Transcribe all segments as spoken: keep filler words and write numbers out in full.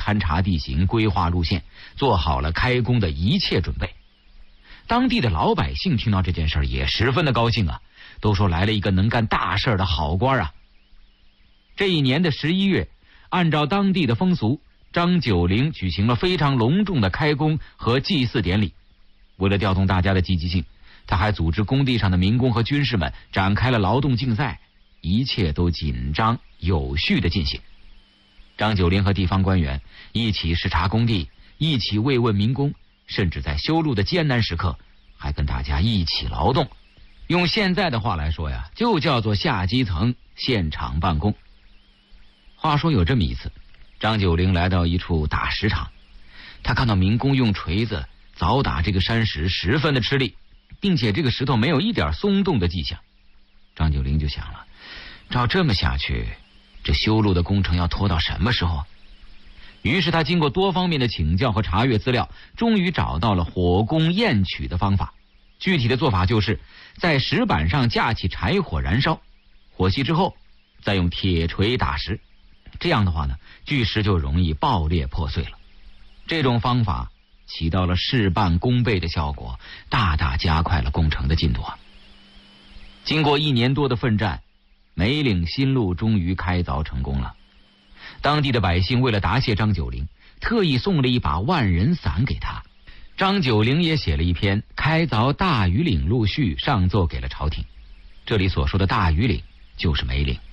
勘察地形，规划路线，做好了开工的一切准备。当地的老百姓听到这件事也十分的高兴啊，都说来了一个能干大事的好官啊。这一年的十一月，按照当地的风俗，张九龄举行了非常隆重的开工和祭祀典礼。为了调动大家的积极性，他还组织工地上的民工和军士们展开了劳动竞赛，一切都紧张有序地进行。张九龄和地方官员一起视察工地，一起慰问民工，甚至在修路的艰难时刻还跟大家一起劳动。用现在的话来说呀，就叫做下基层现场办公。话说有这么一次，张九龄来到一处打石场，他看到民工用锤子凿打这个山石十分的吃力，并且这个石头没有一点松动的迹象。张九龄就想了，照这么下去，这修路的工程要拖到什么时候？于是他经过多方面的请教和查阅资料，终于找到了火攻焰取的方法。具体的做法就是在石板上架起柴火燃烧，火熄之后再用铁锤打石，这样的话呢，巨石就容易爆裂破碎了。这种方法起到了事半功倍的效果，大大加快了工程的进度啊。经过一年多的奋战，梅岭新路终于开凿成功了。当地的百姓为了答谢张九龄，特意送了一把万人伞给他。张九龄也写了一篇《开凿大庾岭路序》上奏给了朝廷。这里所说的大庾岭就是梅岭。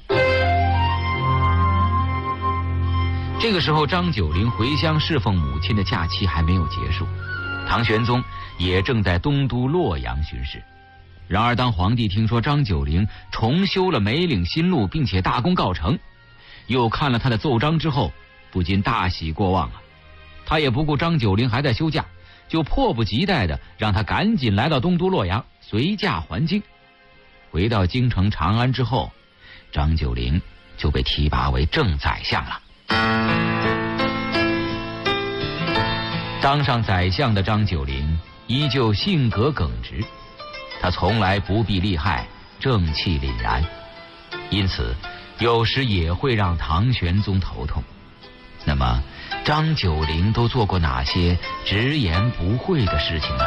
这个时候，张九龄回乡侍奉母亲的假期还没有结束，唐玄宗也正在东都洛阳巡视。然而当皇帝听说张九龄重修了梅岭新路，并且大功告成，又看了他的奏章之后，不禁大喜过望啊。他也不顾张九龄还在休假，就迫不及待的让他赶紧来到东都洛阳，随驾还京。回到京城长安之后，张九龄就被提拔为正宰相了。当上宰相的张九龄依旧性格耿直，他从来不避利害，正气凛然，因此有时也会让唐玄宗头痛。那么张九龄都做过哪些直言不讳的事情呢？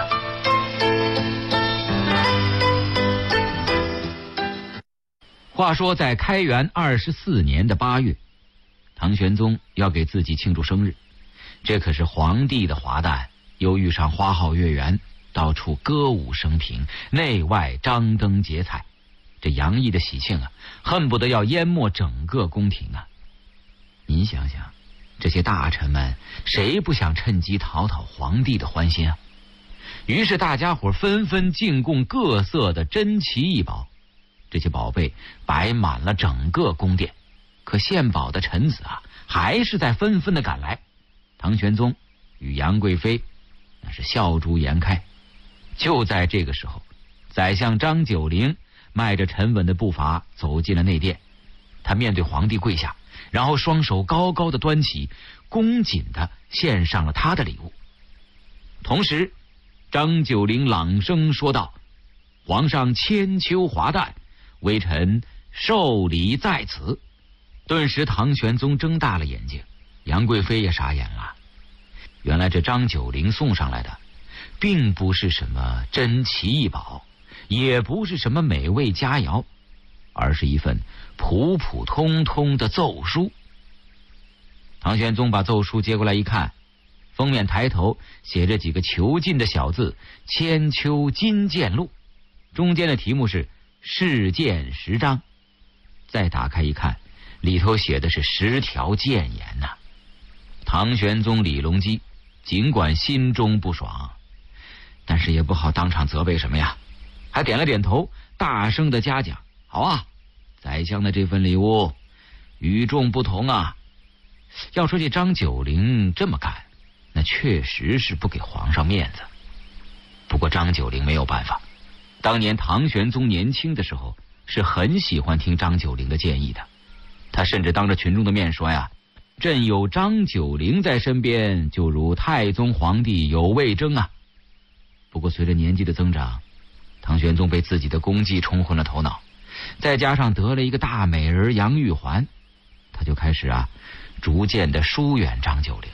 话说在开元二十四年的八月，唐玄宗要给自己庆祝生日，这可是皇帝的华诞，又遇上花好月圆，到处歌舞升平，内外张灯结彩，这洋溢的喜庆啊，恨不得要淹没整个宫廷啊。您想想，这些大臣们谁不想趁机讨讨皇帝的欢心啊？于是大家伙纷纷进贡各色的珍奇异宝，这些宝贝摆满了整个宫殿。可献宝的臣子啊，还是在纷纷的赶来。唐玄宗与杨贵妃那是笑逐颜开。就在这个时候，宰相张九龄迈着沉稳的步伐走进了内殿，他面对皇帝跪下，然后双手高高的端起，恭谨的献上了他的礼物。同时张九龄朗声说道：“皇上千秋华诞，微臣受礼在此。”顿时唐玄宗睁大了眼睛，杨贵妃也傻眼了。原来这张九龄送上来的并不是什么珍奇异宝，也不是什么美味佳肴，而是一份普普通通的奏书。唐玄宗把奏书接过来一看，封面抬头写着几个遒劲的小字：千秋金鉴录，中间的题目是事件十章。再打开一看，里头写的是十条谏言呐、啊。唐玄宗李隆基尽管心中不爽，但是也不好当场责备什么呀，还点了点头，大声的嘉奖：“好啊，宰相的这份礼物与众不同啊。”要说这张九龄这么干，那确实是不给皇上面子。不过张九龄没有办法，当年唐玄宗年轻的时候是很喜欢听张九龄的建议的。他甚至当着群众的面说呀：“朕有张九龄在身边，就如太宗皇帝有魏征啊。”不过随着年纪的增长，唐玄宗被自己的功绩冲昏了头脑，再加上得了一个大美人杨玉环，他就开始啊逐渐的疏远张九龄。